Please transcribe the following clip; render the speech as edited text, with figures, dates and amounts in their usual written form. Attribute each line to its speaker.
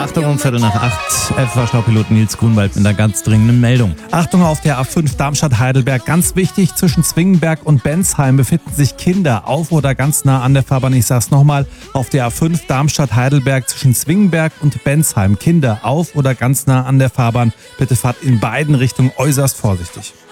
Speaker 1: Achtung, um 7:15 FSV-Pilot Nils Grunwald mit einer ganz dringenden Meldung.
Speaker 2: Achtung auf der A5 Darmstadt-Heidelberg. Ganz wichtig, zwischen Zwingenberg und Bensheim befinden sich Kinder auf oder ganz nah an der Fahrbahn. Ich sag's nochmal, auf der A5 Darmstadt-Heidelberg zwischen Zwingenberg und Bensheim. Kinder auf oder ganz nah an der Fahrbahn. Bitte fahrt in beiden Richtungen äußerst vorsichtig.